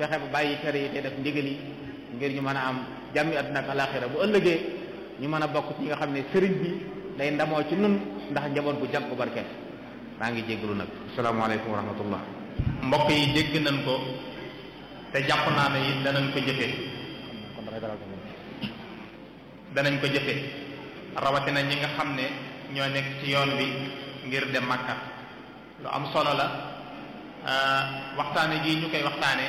fexe ba bàyyi tere yi te def ndigal yi ngir ñu mën a am jàmmi àdduna ak alaxira bu ëllëgee ñu mën a bokk ci nga xam ne sëriñ bi day ndamoo ci nun ndax njaboot bu jag bu barkeel. maa ngi jéggalu nag asalaamaaleykum wa rahmatullah. mbokk yi dégg nañ ko te jàpp naa ne it danañ ko jëfee rawatina ñi nga xam ne ñoo nekk ci yoon bi ngir dem Makka. lu am solo la waxtaane gi ñu koy waxtaane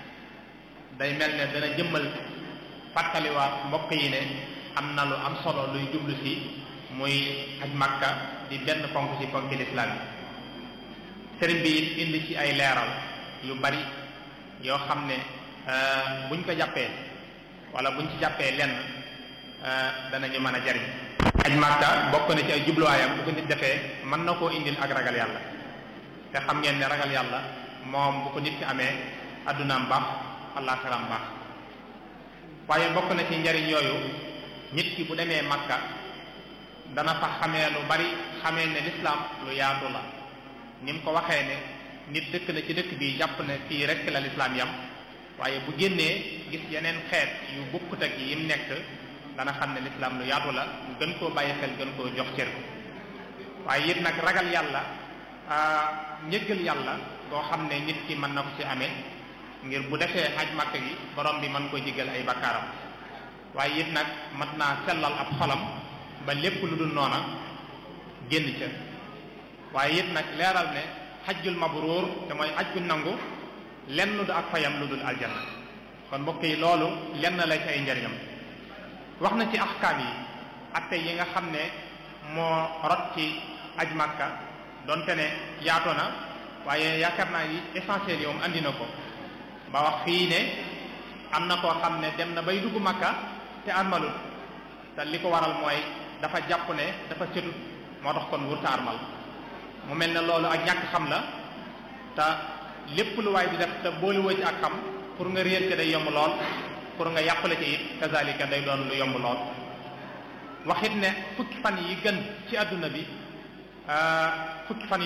day mel ne dana jëmmal fàttaliwaat mbokk yi ne am na lu am solo luy jublu si muy aj Makka di benn ponk ci ponki lislaam yi. sëriñ bi it indi ci ay leeral yu bari yoo xam ne buñ ko jàppee wala buñ ci jàppee lenn danañu mën a jariñ. aj Makka bokk na ci ay jubluwaayam bu ko nit defee mën na koo indil ak ragal yàlla te xam ngeen ne ragal yàlla moom bu ko nit ki amee addunaam baax àllaaxiraam baax. waaye bokk na ci njariñ yooyu nit ki bu demee Makka dana fa xamee lu bari, xamee ne lislaam lu yaatu la ni mu ko waxee ne nit dëkk na ci dëkk bi jàpp ne fii rek la lislaam yam, waaye bu génnee gis yeneen xeet yu bokkut ak yi mu nekk dana xam ne lislaam lu yaatu la, mu gën koo bàyyi xel, gën koo jox cër. waaye it nag ragal yàlla, njëggal yàlla boo xam ne nit ki mën na ko ci amee ngir bu defee aj Makka gi borom bi mën ko jéggal ay bakkaaram. waaye it nag mat naa sellal ab xolam ba lépp lu dul noona génn ca. waaye it nag leeral ne xajjul mabruur te mooy aj gu nangu lenn du ak fayam lu dul aljanna. kon mbokk yi loolu lenn la ci ay njariñam. wax na ci axkaam yi atte yi nga xam ne moo rot ci aj Makka donte ne yaatu na, waaye yaakaar naa yi essentiel yi moom andi na ko ba wax fii ne am na koo xam ne dem na bay dugg Makka te armalut, te li ko waral mooy dafa jàpp ne dafa setut, moo tax kon wurta armal. mu mel ne loolu ak ñàkk xam la, te lépp lu waay di def te boolewoo ci ak xam, pour nga réer ci day yomb lool, pour nga yàqule ci it kazalika day doon lu yomb lool. waxit ne fukki fan yi gën ci àdduna bi, fukki fan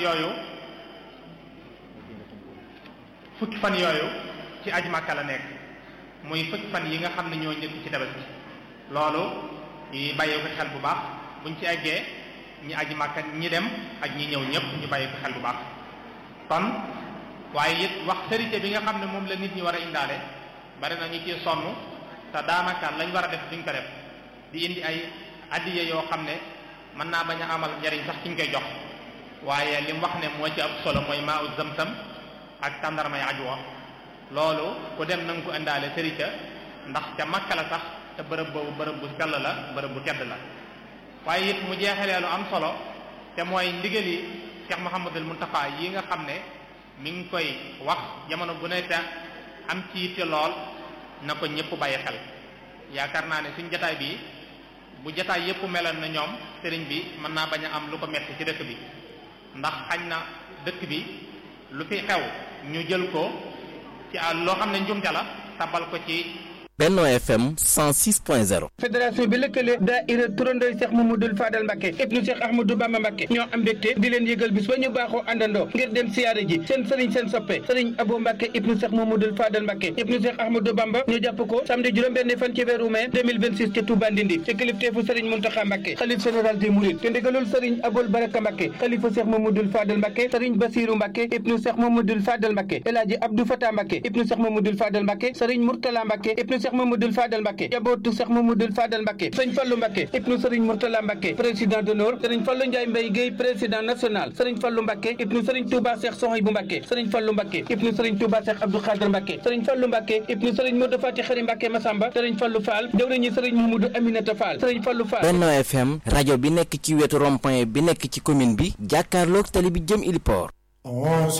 yooyu ci aj Makka la nekk, muy fukki fan yi nga xam ne ñoo njëkk ci Tabaski. loolu ñi bàyyi ko xel bu baax, buñ ci eggee ñi aji Makka ñi dem ak ñi ñëw ñëpp ñu bàyyi ko xel bu baax. kon waaye it wax sërite bi nga xam ne moom la nit ñi war a indaale, bari na ñu ci sonn te daanaka lañ war a def duñ ko def, di indi ay addiya yoo xam ne mën naa bañ a amal njariñ sax ci ñu koy jox. waaye li mu wax ne moo ci ab solo mooy maa u zamzam ak tàndarmay ajwa. loolu ku dem na nga ko indaale sërite, ndax ca Makka la sax te bërëb boobu bërëb bu sell la, bërëb bu tedd la. waaye it mu jeexalee lu am solo te mooy ndigali Cheikh Mouhamadul Mountakha yi nga xam ne mi ngi koy wax jamono bu ne te am ci yitte lool, na ko ñëpp bàyyi xel. yaakaar naa ne suñ jataay bi bu jataay yëpp meloon na ñoom, sëriñ bi mën naa bañ a am lu ko metti ci dëkk bi, ndax xañ na dëkk bi lu fi xew ñu jël ko ci loo xam ne njumte la tabal ko ci Benno FM 106.0. fédération bi lëkkale daayira turandooy Cheikh Mamadou Fadal Mbacké ibnu Cheikh Ahmadou Bamba Mbacké ñoo am mbégte di leen yëgal bis ba ñu baaxoo àndandoo ngir dem siyaare ji seen sëriñ seen soppe sëriñ Abo Mbacké ibnu Cheikh Mamadou Fadal Mbacké ibnu Cheikh Ahmadou Bamba ñu jàpp ko samedi juróom-benn fan ci weeru mai 2026 ci Touba Ndindi ci kilifteefu sëriñ Mountakha Mbacké xalif général des Mourides te ndigalul sëriñ Aboul Baraka Mbacké xalifa Cheikh Mamadou Fadal Mbacké sëriñ Bassirou Mbacké ibnu Cheikh Mamadou Fadal Mbacké El Hadji Abdou Fatah Mbacké ibnu Cheikh Mamadou Fadal Mbacké sëriñ Mourtala Mbacké ibnu Cheikh Mamadou Fadal Mbacké jabootu Cheikh Mamadou Fadal Mbacké sëriñ Fallou Mbacké ibnu sëriñ Mourtala Mbacké président d'honneur sëriñ Fallou Ndiaye Mbaye Guèye président national sëriñ Fallou Mbacké ibnu sëriñ Touba Cheikh Sohaybou Mbacké sëriñ Fallou Mbacké ibnu sëriñ Touba Cheikh Abdou Khadr Mbacké sëriñ Fallou Mbacké ibnu sëriñ Modou Fati Khari Mbacké Massamba sëriñ Fallou Fall jawriñu sëriñ Mamadou Aminata Fall sëriñ Fallou Fall. Benno FM rajo bi nekk ci wetu rond-point bi nekk ci commune bi jàkkaarloog tali bi jëm Iliport.